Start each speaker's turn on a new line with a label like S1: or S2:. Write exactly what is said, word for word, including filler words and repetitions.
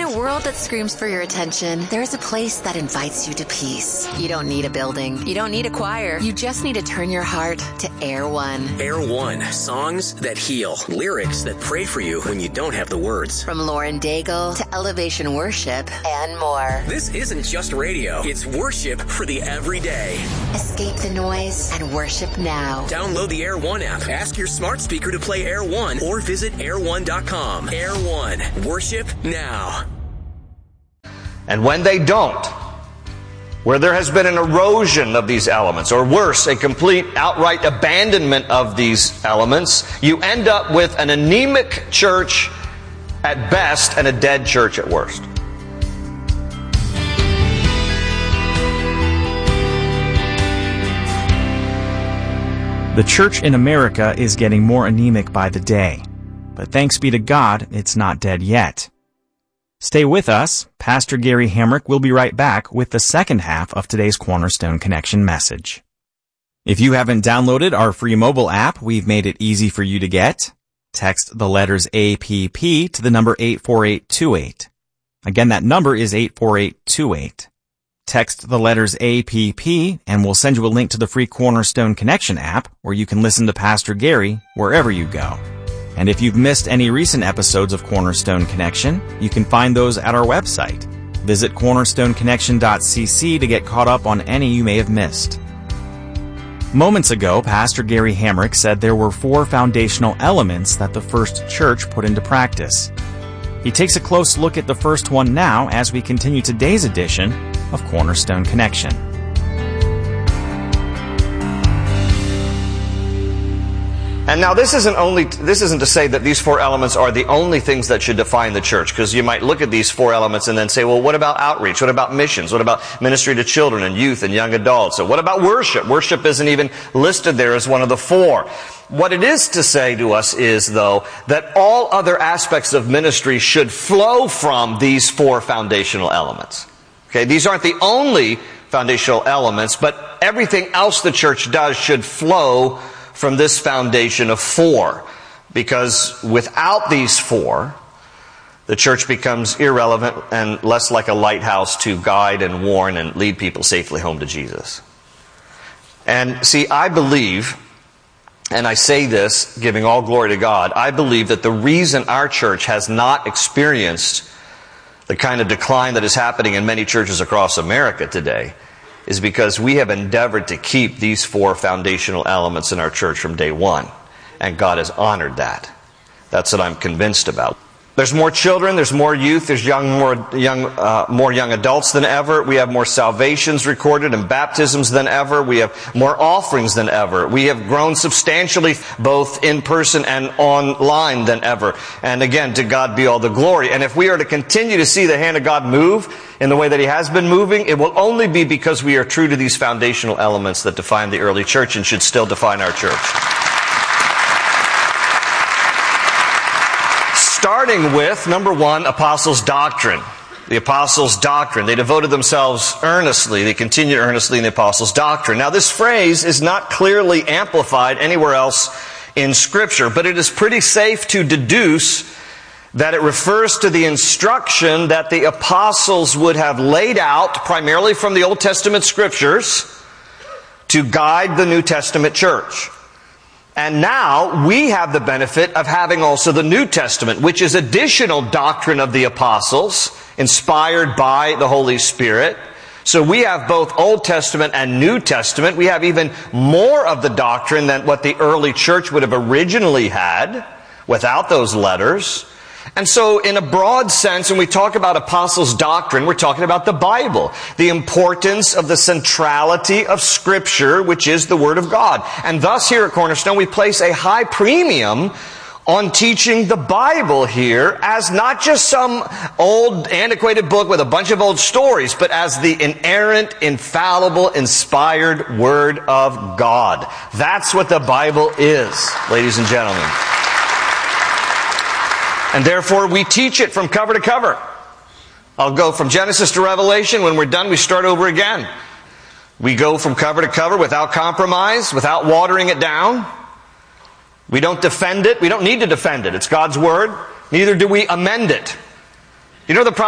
S1: a world that screams for your attention, there's a place that invites you to peace. You don't need a building. You don't need a choir. You just need to turn your heart to Air One.
S2: Air One. Songs that heal. Lyrics that pray for you when you don't have the words.
S1: From Lauren Daigle to Elevation Worship and more.
S2: This isn't just radio. It's worship for the everyday.
S1: Escape the noise and worship now.
S2: Download the Air One app. Ask your smart speaker to play Air One or visit air one dot com. Air One. Worship now.
S3: And when they don't, where there has been an erosion of these elements, or worse, a complete outright abandonment of these elements, you end up with an anemic church at best and a dead church at worst.
S4: The church in America is getting more anemic by the day. But thanks be to God, it's not dead yet. Stay with us. Pastor Gary Hamrick will be right back with the second half of today's Cornerstone Connection message. If you haven't downloaded our free mobile app, we've made it easy for you to get. Text the letters A P P to the number eight four eight two eight. Again, that number is eight four eight two eight. Text the letters A P P and we'll send you a link to the free Cornerstone Connection app where you can listen to Pastor Gary wherever you go. And if you've missed any recent episodes of Cornerstone Connection, you can find those at our website. Visit cornerstone connection dot c c to get caught up on any you may have missed. Moments ago, Pastor Gary Hamrick said there were four foundational elements that the first church put into practice. He takes a close look at the first one now as we continue today's edition of Cornerstone Connection.
S3: And now this isn't only, this isn't to say that these four elements are the only things that should define the church, because you might look at these four elements and then say, well, what about outreach? What about missions? What about ministry to children and youth and young adults? So what about worship? Worship isn't even listed there as one of the four. What it is to say to us is, though, that all other aspects of ministry should flow from these four foundational elements. Okay, these aren't the only foundational elements, but everything else the church does should flow from this foundation of four. Because without these four, the church becomes irrelevant and less like a lighthouse to guide and warn and lead people safely home to Jesus. And see, I believe, and I say this giving all glory to God, I believe that the reason our church has not experienced the kind of decline that is happening in many churches across America today is because we have endeavored to keep these four foundational elements in our church from day one. And God has honored that. That's what I'm convinced about. There's more children, there's more youth, there's young, more young, uh, more young adults than ever. We have more salvations recorded and baptisms than ever. We have more offerings than ever. We have grown substantially both in person and online than ever. And again, to God be all the glory. And if we are to continue to see the hand of God move in the way that He has been moving, it will only be because we are true to these foundational elements that define the early church and should still define our church. Starting with, number one, apostles' doctrine. The apostles' doctrine. They devoted themselves earnestly. They continued earnestly in the apostles' doctrine. Now, this phrase is not clearly amplified anywhere else in Scripture, but it is pretty safe to deduce that it refers to the instruction that the apostles would have laid out, primarily from the Old Testament Scriptures, to guide the New Testament church. And now we have the benefit of having also the New Testament, which is additional doctrine of the apostles, inspired by the Holy Spirit. So we have both Old Testament and New Testament. We have even more of the doctrine than what the early church would have originally had without those letters. And so in a broad sense, when we talk about apostles' doctrine, we're talking about the Bible, the importance of the centrality of Scripture, which is the Word of God. And thus here at Cornerstone, we place a high premium on teaching the Bible here as not just some old, antiquated book with a bunch of old stories, but as the inerrant, infallible, inspired Word of God. That's what the Bible is, ladies and gentlemen. And therefore, we teach it from cover to cover. I'll go from Genesis to Revelation. When we're done, we start over again. We go from cover to cover without compromise, without watering it down. We don't defend it. We don't need to defend it. It's God's Word. Neither do we amend it. You know the problem?